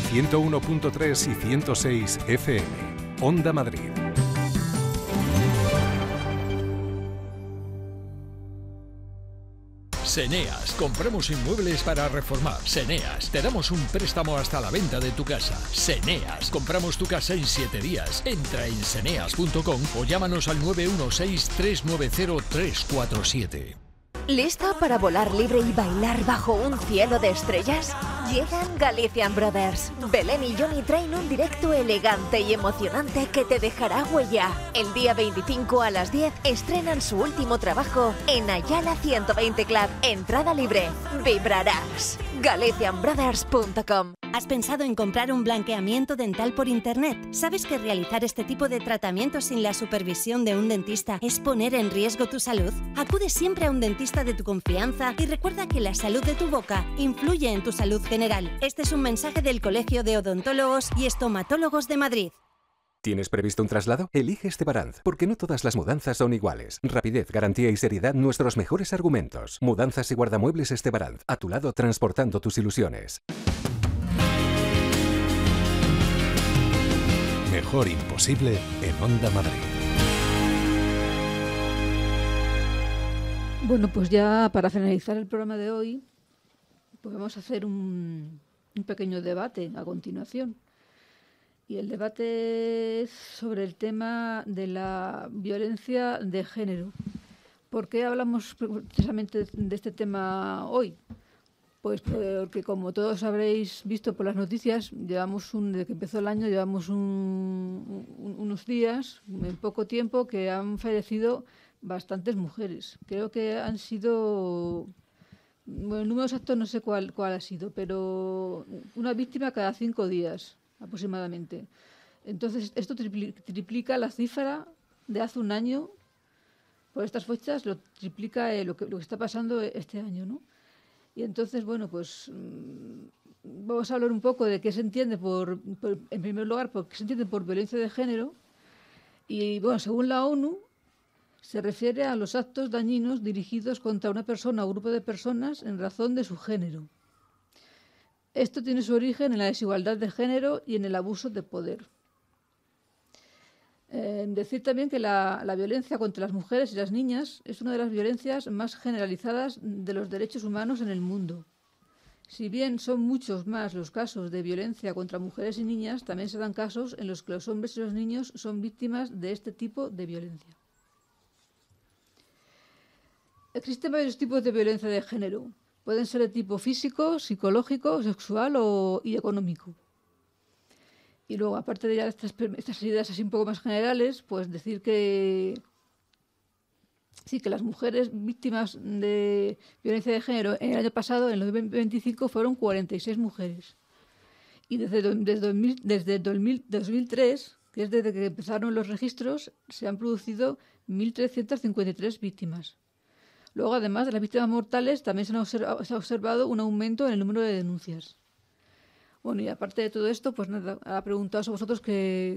101.3 y 106 FM. Onda Madrid. Seneas, compramos inmuebles para reformar. Seneas, te damos un préstamo hasta la venta de tu casa. Seneas, compramos tu casa en 7 días. Entra en seneas.com o llámanos al 916-390-347. ¿Listo para volar libre y bailar bajo un cielo de estrellas? Llegan Galician Brothers. Belén y Johnny traen un directo elegante y emocionante que te dejará huella. El día 25 a las 10 estrenan su último trabajo en Ayala 120 Club. Entrada libre. Vibrarás. GalicianBrothers.com. ¿Has pensado en comprar un blanqueamiento dental por internet? ¿Sabes que realizar este tipo de tratamientos sin la supervisión de un dentista es poner en riesgo tu salud? Acude siempre a un dentista de tu confianza y recuerda que la salud de tu boca influye en tu salud general. Este es un mensaje del Colegio de Odontólogos y Estomatólogos de Madrid. ¿Tienes previsto un traslado? Elige Estebaranz, porque no todas las mudanzas son iguales. Rapidez, garantía y seriedad, nuestros mejores argumentos. Mudanzas y guardamuebles Estebaranz, a tu lado transportando tus ilusiones. Mejor imposible en Onda Madrid. Bueno, pues ya para finalizar el programa de hoy, pues vamos a hacer un pequeño debate a continuación. Y el debate es sobre el tema de la violencia de género. ¿Por qué hablamos precisamente de este tema hoy? Pues porque, como todos habréis visto por las noticias, desde que empezó el año, llevamos unos días, en poco tiempo, que han fallecido bastantes mujeres. Creo que han sido, bueno, el número exacto no sé cuál ha sido, pero una víctima cada 5 días aproximadamente. Entonces, esto triplica la cifra de hace un año. Por estas fechas lo triplica lo que está pasando este año, ¿no? Y entonces, bueno, pues vamos a hablar un poco de qué se entiende en primer lugar, por qué se entiende por violencia de género. Y bueno, según la ONU, se refiere a los actos dañinos dirigidos contra una persona o grupo de personas en razón de su género. Esto tiene su origen en la desigualdad de género y en el abuso de poder. Decir también que la violencia contra las mujeres y las niñas es una de las violencias más generalizadas de los derechos humanos en el mundo. Si bien son muchos más los casos de violencia contra mujeres y niñas, también se dan casos en los que los hombres y los niños son víctimas de este tipo de violencia. Existen varios tipos de violencia de género. Pueden ser de tipo físico, psicológico, sexual y económico. Y luego, aparte de ya estas ideas así un poco más generales, pues decir que sí, que las mujeres víctimas de violencia de género en el año pasado, en el 2025, fueron 46 mujeres. Y desde 2003, que es desde que empezaron los registros, se han producido 1.353 víctimas. Luego, además de las víctimas mortales, también se ha observado un aumento en el número de denuncias. Bueno, y aparte de todo esto, pues nada, ha preguntado a vosotros qué